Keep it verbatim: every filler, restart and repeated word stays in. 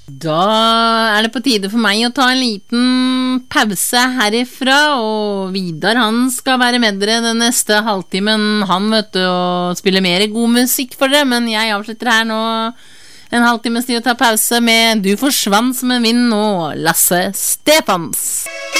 Da er det på tide for meg å ta en liten pause herifra, og Vidar han skal være med dere den neste halvtimen, han vet du, og spille mer god musikk for dere, men jeg avslutter her nå en halvtimes tid å ta pause med Du forsvant som en vind og Lasse Stefans.